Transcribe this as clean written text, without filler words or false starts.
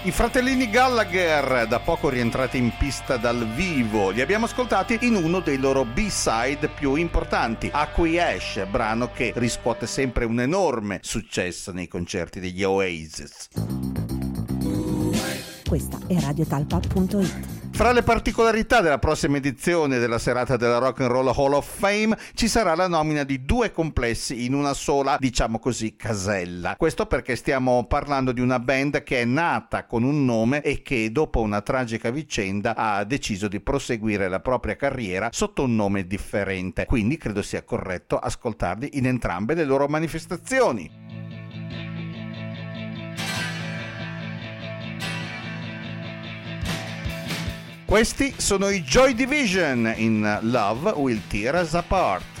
I fratellini Gallagher, da poco rientrati in pista dal vivo, li abbiamo ascoltati in uno dei loro B-side più importanti, Acquiesce, brano che riscuote sempre un enorme successo nei concerti degli Oasis. Questa è radiotalpa.it. Fra le particolarità della prossima edizione della serata della Rock and Roll Hall of Fame ci sarà la nomina di 2 complessi in una sola, diciamo così, casella. Questo perché stiamo parlando di una band che è nata con un nome e che dopo una tragica vicenda ha deciso di proseguire la propria carriera sotto un nome differente. Quindi credo sia corretto ascoltarli in entrambe le loro manifestazioni. Questi sono i Joy Division in Love Will Tear Us Apart.